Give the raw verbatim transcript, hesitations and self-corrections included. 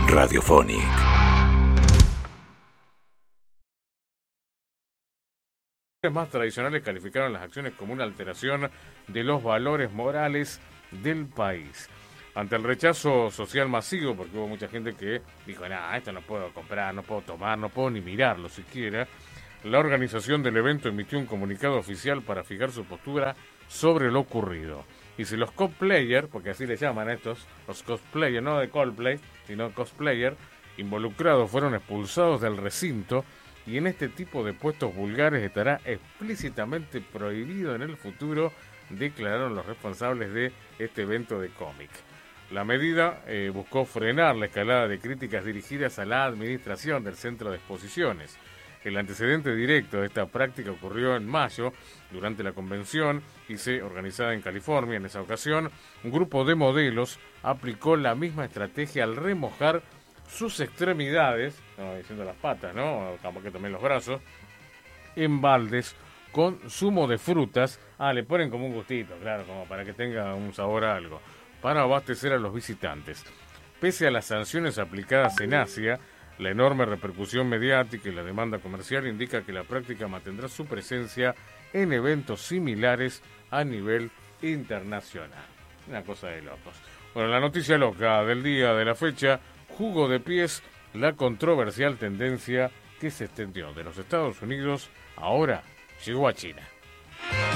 Radiophonic. Más tradicionales calificaron las acciones como una alteración de los valores morales del país. Ante el rechazo social masivo, porque hubo mucha gente que dijo, nada, esto no puedo comprar, no puedo tomar, no puedo ni mirarlo siquiera, la organización del evento emitió un comunicado oficial para fijar su postura sobre lo ocurrido. Y si los cosplayers, porque así le llaman a estos, los cosplayers, no de Coldplay, sino cosplayer, involucrados fueron expulsados del recinto, y en este tipo de puestos vulgares estará explícitamente prohibido en el futuro, declararon los responsables de este evento de cómic. La medida eh, buscó frenar la escalada de críticas dirigidas a la administración del centro de exposiciones. El antecedente directo de esta práctica ocurrió en mayo, durante la convención I C E organizada en California. En esa ocasión, un grupo de modelos aplicó la misma estrategia al remojar sus extremidades, no diciendo las patas, ¿no? Como que también los brazos, en baldes con zumo de frutas. Ah, le ponen como un gustito, claro, como para que tenga un sabor a algo, para abastecer a los visitantes. Pese a las sanciones aplicadas en Asia, la enorme repercusión mediática y la demanda comercial indica que la práctica mantendrá su presencia en eventos similares a nivel internacional. Una cosa de locos. Bueno, la noticia loca del día, de la fecha: jugo de pies, la controversial tendencia que se extendió de los Estados Unidos, ahora llegó a China.